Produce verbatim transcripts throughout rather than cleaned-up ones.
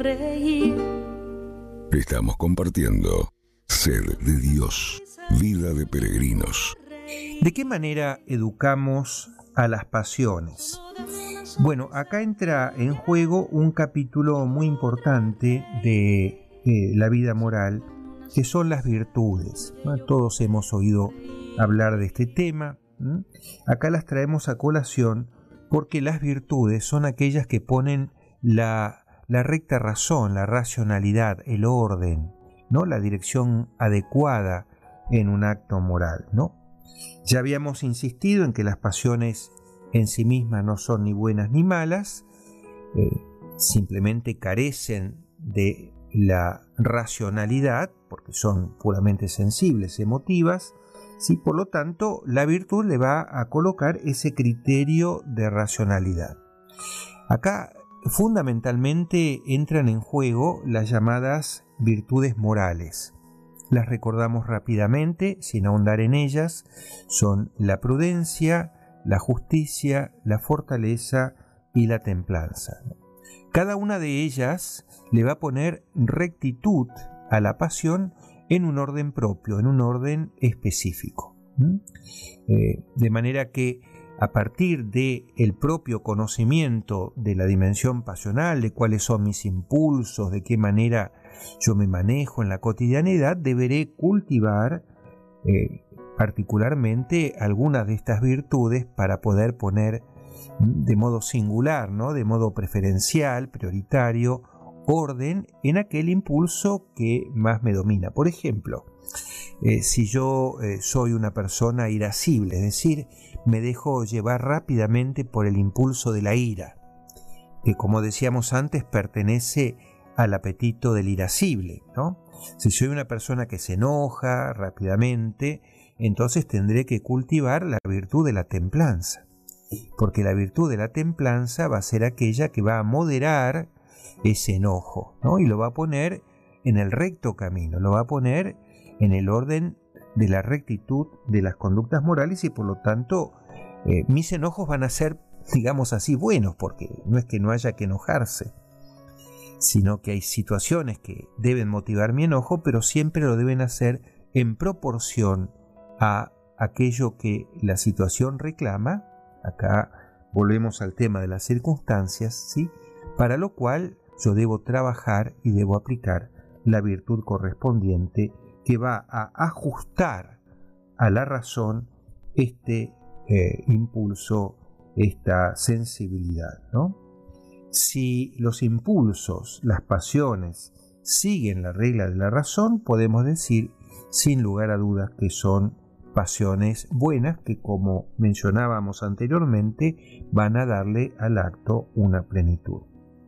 Estamos compartiendo Sed de Dios, Vida de Peregrinos. ¿De qué manera educamos a las pasiones? Bueno, acá entra en juego un capítulo muy importante de eh, la vida moral, que son las virtudes. ¿No? Todos hemos oído hablar de este tema. ¿Mm? Acá las traemos a colación porque las virtudes son aquellas que ponen la, la recta razón, la racionalidad, el orden, ¿no? La dirección adecuada en un acto moral, ¿no? Ya habíamos insistido en que las pasiones en sí mismas no son ni buenas ni malas, eh, simplemente carecen de la racionalidad, porque son puramente sensibles, emotivas, ¿sí? Por lo tanto, la virtud le va a colocar ese criterio de racionalidad. Acá, fundamentalmente, entran en juego las llamadas virtudes morales. Las recordamos rápidamente, sin ahondar en ellas. Son la prudencia, la justicia, la fortaleza y la templanza. Cada una de ellas le va a poner rectitud a la pasión en un orden propio, en un orden específico. ¿Mm? Eh, de manera que a partir del propio conocimiento de la dimensión pasional, de cuáles son mis impulsos, de qué manera yo me manejo en la cotidianidad, deberé cultivar eh, particularmente algunas de estas virtudes para poder poner de modo singular, ¿no? De modo preferencial, prioritario, orden en aquel impulso que más me domina. Por ejemplo, eh, si yo eh, soy una persona irascible, es decir, me dejo llevar rápidamente por el impulso de la ira, que como decíamos antes pertenece al apetito del irascible, ¿no? Si soy una persona que se enoja rápidamente, entonces tendré que cultivar la virtud de la templanza, porque la virtud de la templanza va a ser aquella que va a moderar ese enojo, ¿no? Y lo va a poner en el recto camino, lo va a poner en el orden de la rectitud de las conductas morales, y por lo tanto eh, mis enojos van a ser, digamos así, buenos, porque no es que no haya que enojarse, sino que hay situaciones que deben motivar mi enojo, pero siempre lo deben hacer en proporción a aquello que la situación reclama. Acá volvemos al tema de las circunstancias, ¿sí? Para lo cual yo debo trabajar y debo aplicar la virtud correspondiente que va a ajustar a la razón este eh, impulso, esta sensibilidad, ¿no? Si los impulsos, las pasiones, siguen la regla de la razón, podemos decir sin lugar a dudas que son pasiones buenas que, como mencionábamos anteriormente, van a darle al acto una plenitud.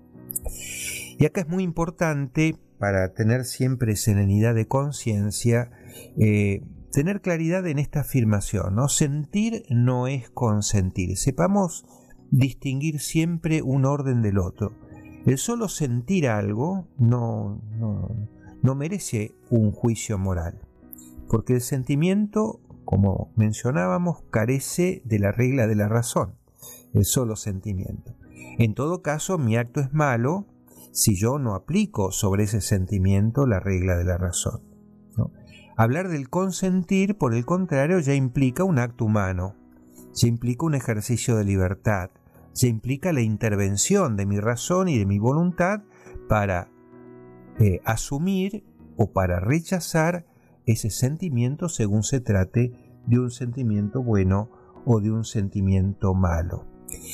Y acá es muy importante, para tener siempre serenidad de conciencia, eh, tener claridad en esta afirmación, ¿no? Sentir no es consentir. Sepamos distinguir siempre un orden del otro. El solo sentir algo no, no, no merece un juicio moral, porque el sentimiento, como mencionábamos, carece de la regla de la razón, el solo sentimiento. En todo caso, mi acto es malo si yo no aplico sobre ese sentimiento la regla de la razón, ¿no? Hablar del consentir, por el contrario, ya implica un acto humano, ya implica un ejercicio de libertad, ya implica la intervención de mi razón y de mi voluntad para eh, asumir o para rechazar ese sentimiento según se trate de un sentimiento bueno o de un sentimiento malo.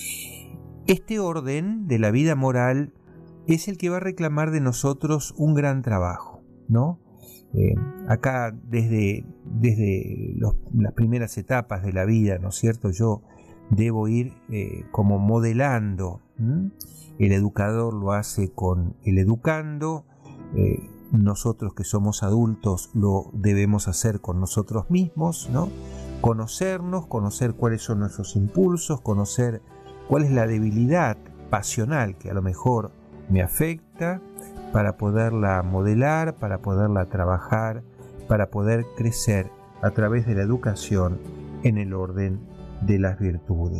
Este orden de la vida moral es el que va a reclamar de nosotros un gran trabajo, ¿no? Eh, acá desde, desde los, las primeras etapas de la vida, ¿no es cierto?, yo debo ir eh, como modelando. ¿Mm? El educador lo hace con el educando, eh, nosotros que somos adultos lo debemos hacer con nosotros mismos, ¿no? Conocernos, conocer cuáles son nuestros impulsos, conocer cuál es la debilidad pasional que a lo mejor me afecta, para poderla modelar, para poderla trabajar, para poder crecer a través de la educación en el orden de las virtudes.